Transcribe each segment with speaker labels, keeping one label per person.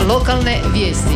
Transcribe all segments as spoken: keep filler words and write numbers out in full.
Speaker 1: Lokalne vijesti.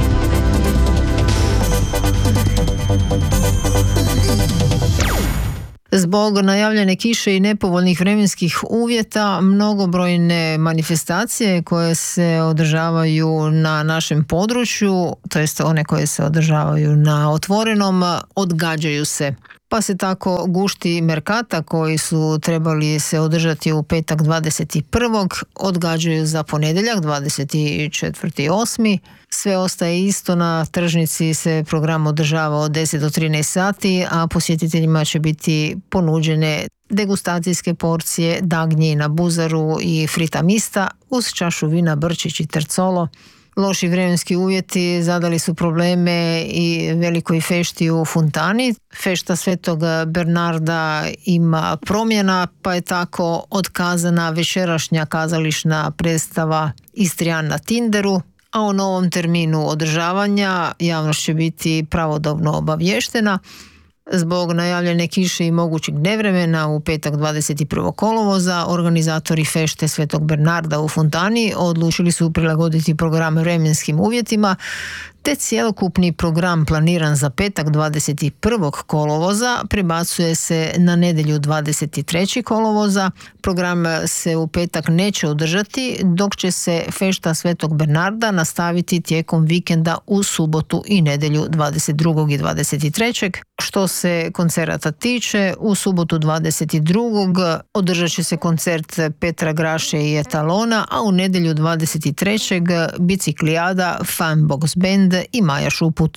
Speaker 1: Zbog najavljene kiše i nepovoljnih vremenskih uvjeta, mnogobrojne manifestacije koje se održavaju na našem području, to jest one koje se održavaju na otvorenom, odgađaju se. Pa se tako gušti Merkata koji su trebali se održati u petak dvadeset prvog odgađaju za ponedjeljak dvadeset četvrti osmi Sve ostaje isto, na tržnici se program održava od deset do trinaest sati, a posjetiteljima će biti ponuđene degustacijske porcije dagnji na buzaru i frita mista uz čašu vina Brčić i Tercolo. Loši vremenski uvjeti zadali su probleme i velikoj fešti u Funtani. Fešta Svetog Bernarda ima promjena, pa je tako otkazana večerašnja kazališna predstava Istrijan na Tinderu, a o novom terminu održavanja javnost će biti pravodobno obavještena. Zbog najavljene kiše i mogućeg nevremena u petak dvadeset prvog kolovoza organizatori fešte Svetog Bernarda u Funtani odlučili su prilagoditi program vremenskim uvjetima, te cjelokupni program planiran za petak dvadeset prvog kolovoza prebacuje se na nedjelju dvadeset trećeg kolovoza. Program se u petak neće održati, dok će se fešta Svetog Bernarda nastaviti tijekom vikenda u subotu i nedjelju dvadeset drugog i dvadeset trećeg Što se koncerata tiče, u subotu dvadeset drugog održat će se koncert Petra Graše i Etalona, a u nedjelju dvadeset trećeg Biciklijada, Fanbox Band i Maja Šuput.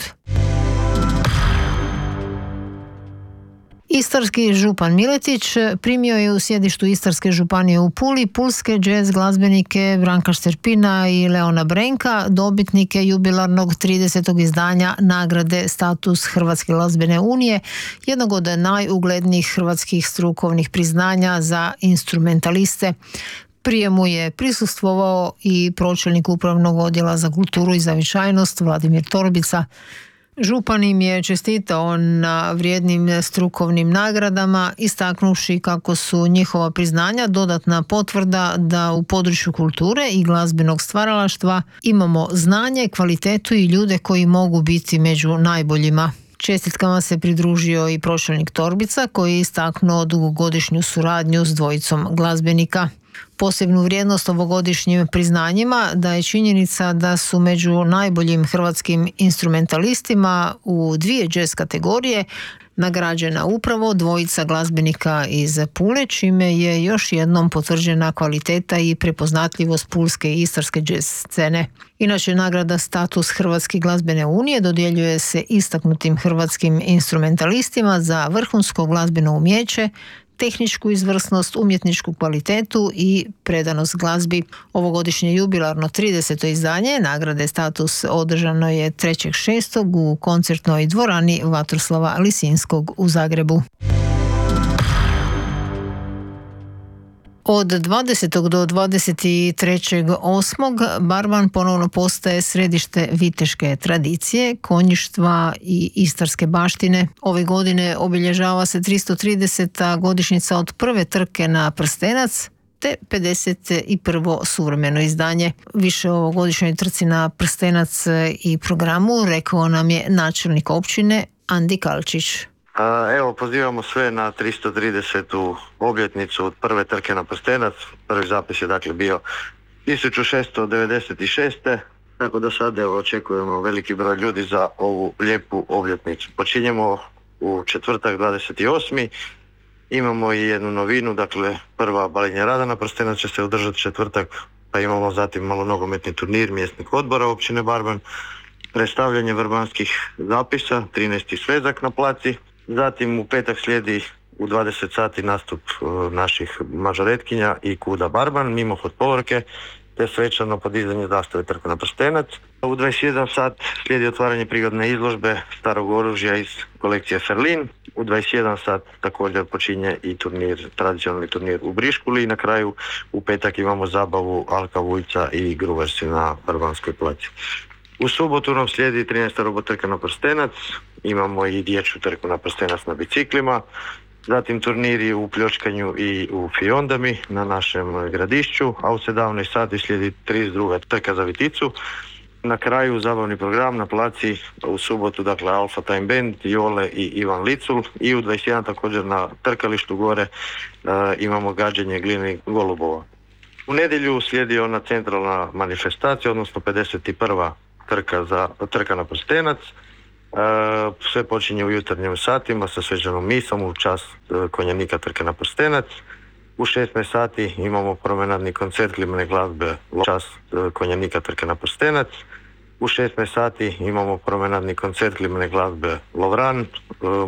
Speaker 1: Istarski župan Miletić primio je u sjedištu Istarske županije u Puli pulske džez glazbenike Branka Šterpina i Leona Brenka, dobitnike jubilarnog tridesetog izdanja nagrade Status Hrvatske glazbene unije, jednog od najuglednijih hrvatskih strukovnih priznanja za instrumentaliste. Prijemu je prisustvovao i pročelnik Upravnog odjela za kulturu i zavičajnost Vladimir Torbica. Župan im je čestitao na vrijednim strukovnim nagradama, istaknuvši kako su njihova priznanja dodatna potvrda da u području kulture i glazbenog stvaralaštva imamo znanje, kvalitetu i ljude koji mogu biti među najboljima. Čestitkama se pridružio i pročelnik Torbica koji je istaknuo dugogodišnju suradnju s dvojicom glazbenika. Posebnu vrijednost ovogodišnjim priznanjima daje činjenica da su među najboljim hrvatskim instrumentalistima u dvije jazz kategorije nagrađena upravo dvojica glazbenika iz Pule, čime je još jednom potvrđena kvaliteta i prepoznatljivost pulske i istarske jazz scene. Inače, nagrada Status Hrvatske glazbene unije dodjeljuje se istaknutim hrvatskim instrumentalistima za vrhunsko glazbeno umijeće, tehničku izvrsnost, umjetničku kvalitetu i predanost glazbi. Ovogodišnje jubilarno trideseto izdanje nagrade Status održano je trećeg šestog u koncertnoj dvorani Vatroslava Lisinskog u Zagrebu. Od dvadesetog do dvadeset trećeg osmog Barban ponovno postaje središte viteške tradicije, konjištva i istarske baštine. Ove godine obilježava se tristo trideseta godišnjica od prve trke na prstenac, te pedeset prvo suvremeno izdanje. Više o ovogodišnjoj trci na prstenac i programu rekao nam je načelnik općine Andi Kalčić.
Speaker 2: Evo, pozivamo sve na tristo tridesetu obljetnicu od prve trke na prstenac. Prvi zapis je dakle bio tisuću šesto devedeset šeste. Tako da sad evo očekujemo veliki broj ljudi za ovu lijepu obljetnicu. Počinjemo u četvrtak dvadeset osmi Imamo i jednu novinu, dakle prva balenja rada na prstenac će se održati četvrtak, pa imamo zatim malo nogometni turnir mjesnih odbora općine Barban, predstavljanje vrbanskih zapisa, trinaesti svezak na placi. Zatim u petak slijedi u dvadeset sati nastup naših mažoretkinja i Kuda Barban, mimo hod povorke, te svečano podizanje zastave trka na prstenac. U dvadeset jedan sat slijedi otvaranje prigodne izložbe starog oružja iz kolekcije Ferlin. U dvadeset jedan sat također počinje i turnir, tradicionalni turnir u Briškuli i na kraju u petak imamo zabavu Alka Vujca i Gruversi na Barbanskoj placi. U subotu nam slijedi trinaesta robotrka na prstenac, imamo i dječju trku na prstenac na biciklima, zatim turniri u pljočkanju i u fiondami na našem gradišću, a u sedamnaest sati slijedi trideset druga trka za Viticu Na kraju zabavni program na placi u subotu, dakle Alpha Time Band, Jole i Ivan Licul, i u dvadeset jedan također na trkalištu gore uh, imamo gađanje glinenih golubova. U nedjelju slijedi ona centralna manifestacija, odnosno pedeset prva trka, za, trka na prstenac. Uh, sve počinje u jutarnjim satima sa svečanom misom u čast uh, konjanika trke na prstenac. U šesnaest sati imamo promenadni koncert glimene glazbe u čast uh, konjanika trke na prstenac. U šesnaest sati imamo promenadni koncert glimene glazbe Lovran.